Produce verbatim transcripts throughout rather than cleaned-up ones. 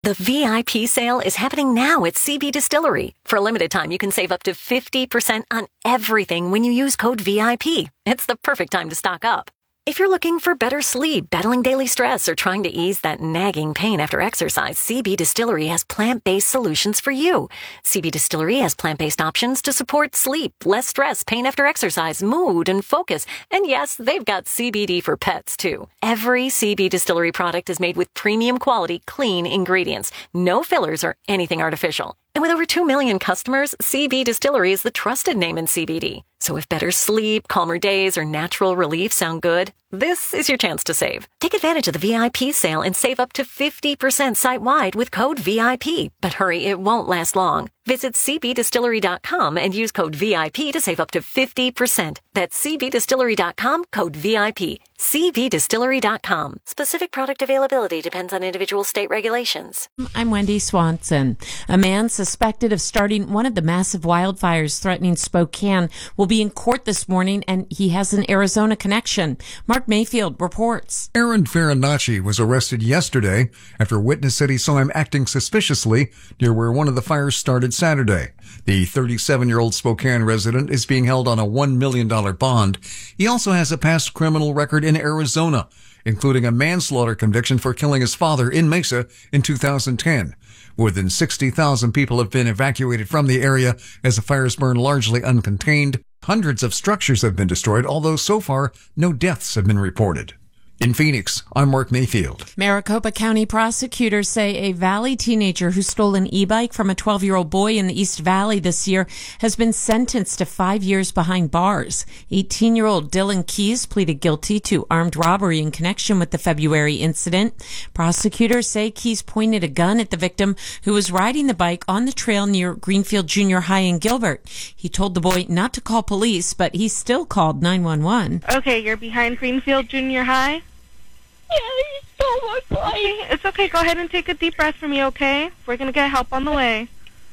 The V I P sale is happening now at C B Distillery. For a limited time, you can save up to fifty percent on everything when you use code V I P. It's the perfect time to stock up. If you're looking for better sleep, battling daily stress, or trying to ease that nagging pain after exercise, C B Distillery has plant-based solutions for you. C B Distillery has plant-based options to support sleep, less stress, pain after exercise, mood, and focus. And yes, they've got C B D for pets, too. Every C B Distillery product is made with premium quality, clean ingredients. No fillers or anything artificial. And with over two million customers, C B Distillery is the trusted name in C B D. So if better sleep, calmer days, or natural relief sound good, this is your chance to save. Take advantage of the V I P sale and save up to fifty percent site-wide with code V I P. But hurry, it won't last long. Visit C B distillery dot com and use code V I P to save up to fifty percent. That's C B distillery dot com, code V I P. C B distillery dot com. Specific product availability depends on individual state regulations. I'm Wendy Swanson. A man suspected of starting one of the massive wildfires threatening Spokane will be in court this morning, and he has an Arizona connection. Mark Mayfield reports. Aaron Farinacci was arrested yesterday after witness said he saw him acting suspiciously near where one of the fires started Saturday. The thirty-seven-year-old Spokane resident is being held on a one million dollars bond. He also has a past criminal record in Arizona, including a manslaughter conviction for killing his father in Mesa in two thousand ten. More than sixty thousand people have been evacuated from the area as the fires burn largely uncontained. Hundreds of structures have been destroyed, although so far no deaths have been reported. In Phoenix, I'm Mark Mayfield. Maricopa County prosecutors say a Valley teenager who stole an e-bike from a twelve-year-old boy in the East Valley this year has been sentenced to five years behind bars. eighteen-year-old Dylan Keys pleaded guilty to armed robbery in connection with the February incident. Prosecutors say Keys pointed a gun at the victim who was riding the bike on the trail near Greenfield Junior High in Gilbert. He told the boy not to call police, but he still called nine one one. Okay, you're behind Greenfield Junior High? Yeah, he stole my bike. Okay, it's okay. Go ahead and take a deep breath for me, okay? We're going to get help on the way.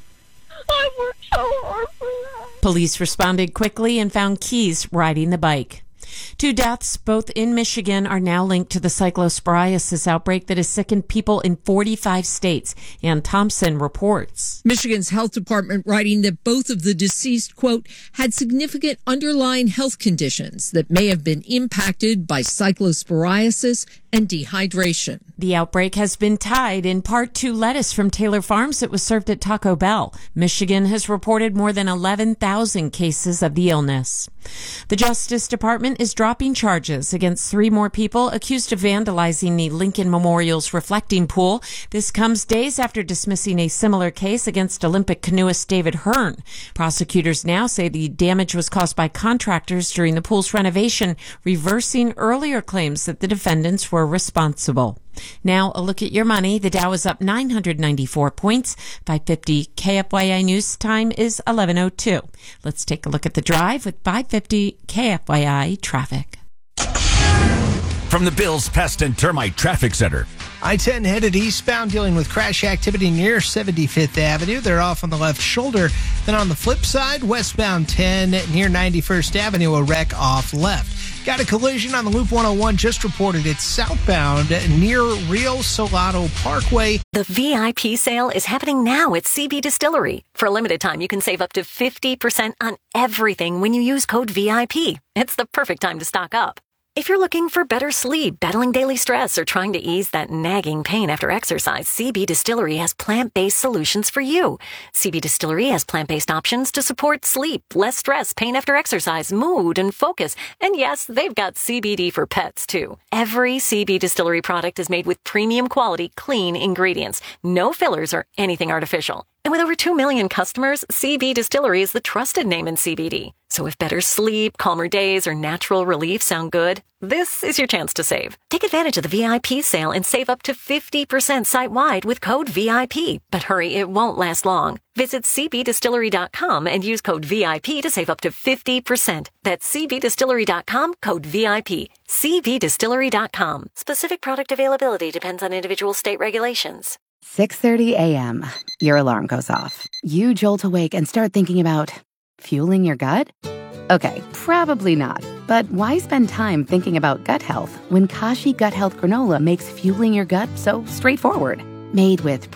I worked so hard for that. Police responded quickly and found Keys riding the bike. Two deaths, both in Michigan, are now linked to the cyclosporiasis outbreak that has sickened people in forty-five states. Ann Thompson reports. Michigan's health department writing that both of the deceased, quote, had significant underlying health conditions that may have been impacted by cyclosporiasis and dehydration. The outbreak has been tied in part to lettuce from Taylor Farms that was served at Taco Bell. Michigan has reported more than eleven thousand cases of the illness. The Justice Department is dropping charges against three more people accused of vandalizing the Lincoln Memorial's reflecting pool. This comes days after dismissing a similar case against Olympic canoeist David Hearn. Prosecutors now say the damage was caused by contractors during the pool's renovation, reversing earlier claims that the defendants were responsible. Now, a look at your money. The Dow is up nine hundred ninety-four points. five fifty K F Y I News time is eleven oh two. Let's take a look at the drive with five fifty K F Y I traffic. From the Bills Pest and Termite Traffic Center. I ten headed eastbound dealing with crash activity near seventy-fifth Avenue. They're off on the left shoulder. Then on the flip side, westbound ten near ninety-first Avenue, a wreck off left. Got a collision on the Loop one oh one just reported. It's southbound near Rio Salado Parkway. The V I P sale is happening now at C B Distillery. For a limited time, you can save up to fifty percent on everything when you use code V I P. It's the perfect time to stock up. If you're looking for better sleep, battling daily stress, or trying to ease that nagging pain after exercise, C B Distillery has plant-based solutions for you. C B Distillery has plant-based options to support sleep, less stress, pain after exercise, mood, and focus. And yes, they've got C B D for pets, too. Every C B Distillery product is made with premium quality, clean ingredients. No fillers or anything artificial. And with over two million customers, C B Distillery is the trusted name in C B D. So if better sleep, calmer days, or natural relief sound good, this is your chance to save. Take advantage of the V I P sale and save up to fifty percent site-wide with code V I P. But hurry, it won't last long. Visit C B distillery dot com and use code V I P to save up to fifty percent. That's C B distillery dot com, code V I P. C B distillery dot com. Specific product availability depends on individual state regulations. six thirty a.m. Your alarm goes off. You jolt awake and start thinking about fueling your gut? Okay, probably not. But why spend time thinking about gut health when Kashi Gut Health Granola makes fueling your gut so straightforward? Made with